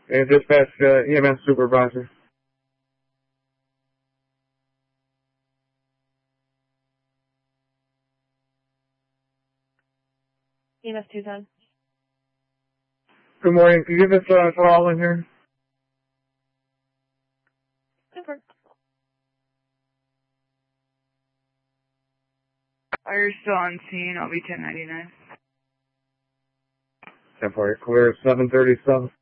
And dispatch EMS supervisor. EMS 210. Good morning. Can you give us a call in here? Super. Are you still on scene? I'll be 1099. 10-4, clear 737.